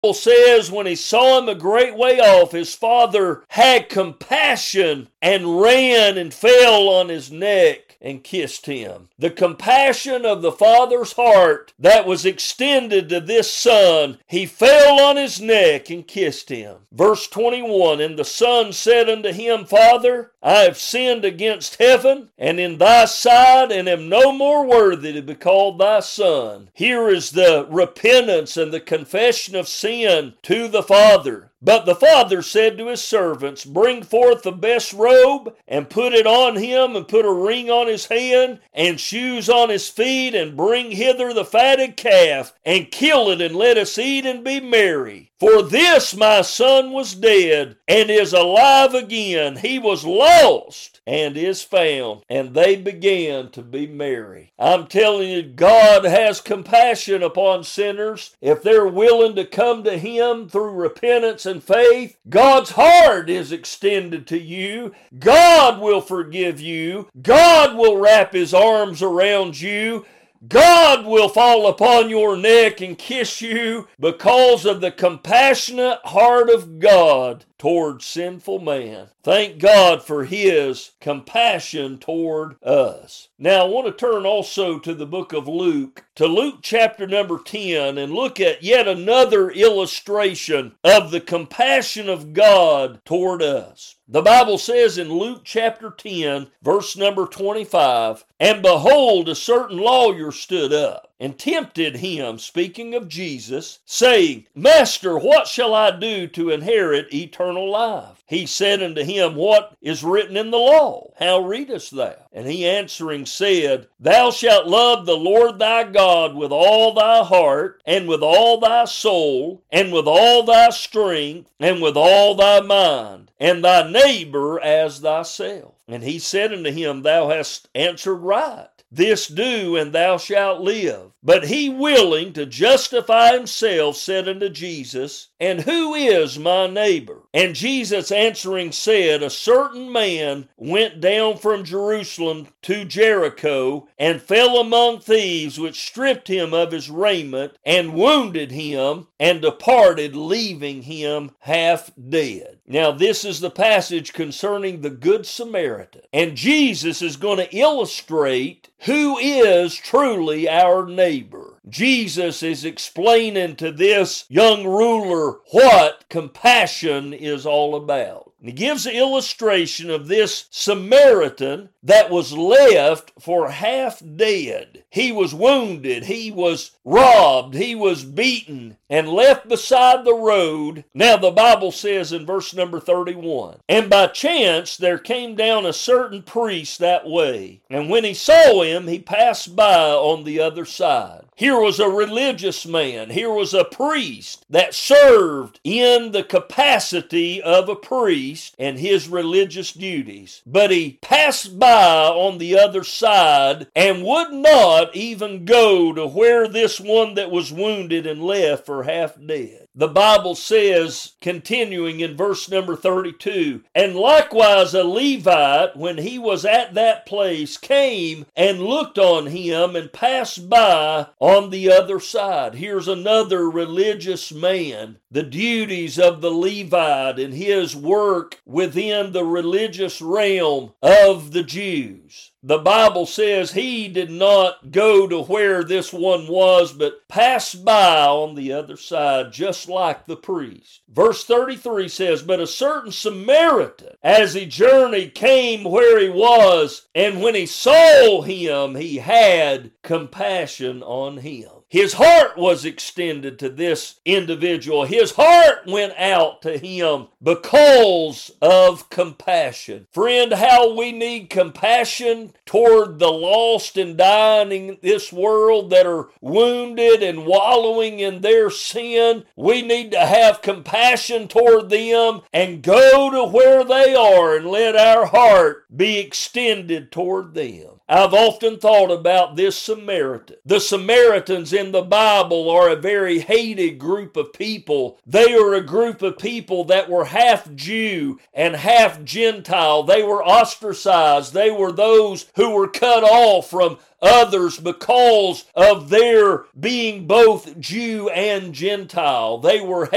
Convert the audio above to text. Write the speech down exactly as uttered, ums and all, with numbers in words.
Bible says when he saw him a great way off, his father had compassion and ran and fell on his neck and kissed him. The compassion of the father's heart that was extended to this son, he fell on his neck and kissed him. Verse twenty-one, and the son said unto him, Father, I have sinned against heaven and in thy sight, and am no more worthy to be called thy son. Here is the repentance and the confession of sin to the father. But the father said to his servants, Bring forth the best robe, and put it on him, and put a ring on his hand, and shoes on his feet, and bring hither the fatted calf, and kill it, and let us eat and be merry. For this my son was dead, and is alive again. He was lost, and is found. And they began to be merry. I'm telling you, God has compassion upon sinners. If they're willing to come to him through repentance and faith, God's heart is extended to you. God will forgive you. God will wrap his arms around you. God will fall upon your neck and kiss you because of the compassionate heart of God toward sinful man. Thank God for his compassion toward us. Now I want to turn also to the book of Luke, to Luke chapter number ten, and look at yet another illustration of the compassion of God toward us. The Bible says in Luke chapter ten, verse number twenty-five, And behold, a certain lawyer stood up and tempted him, speaking of Jesus, saying, Master, what shall I do to inherit eternal life? He said unto him, What is written in the law? How readest thou? And he answering said, Thou shalt love the Lord thy God with all thy heart, and with all thy soul, and with all thy strength, and with all thy mind, and thy neighbor as thyself. And he said unto him, Thou hast answered right. This do, and thou shalt live. But he, willing to justify himself, said unto Jesus, And who is my neighbor? And Jesus answering said, A certain man went down from Jerusalem to Jericho, and fell among thieves, which stripped him of his raiment, and wounded him, and departed, leaving him half dead. Now this is the passage concerning the Good Samaritan. And Jesus is going to illustrate who is truly our neighbor. Jesus is explaining to this young ruler what compassion is all about. And he gives the illustration of this Samaritan that was left for half dead. He was wounded, he was robbed, he was beaten, and left beside the road. Now the Bible says in verse number thirty-one, And by chance there came down a certain priest that way, and when he saw him, he passed by on the other side. Here was a religious man. Here was a priest that served in the capacity of a priest and his religious duties. But he passed by on the other side and would not even go to where this one that was wounded and left for half dead. The Bible says, continuing in verse number thirty-two, And likewise a Levite, when he was at that place, came and looked on him and passed by on the other side. Here's another religious man. The duties of the Levite and his work within the religious realm of the Jews. The Bible says he did not go to where this one was, but passed by on the other side, just like the priest. Verse thirty-three says, But a certain Samaritan, as he journeyed, came where he was, and when he saw him, he had compassion on him. His heart was extended to this individual. His heart went out to him because of compassion. Friend, how we need compassion toward the lost and dying in this world that are wounded and wallowing in their sin. We need to have compassion toward them and go to where they are and let our heart be extended toward them. I've often thought about this Samaritan. The Samaritans in the Bible are a very hated group of people. They are a group of people that were half Jew and half Gentile. They were ostracized. They were those who were cut off from others because of their being both Jew and Gentile. They were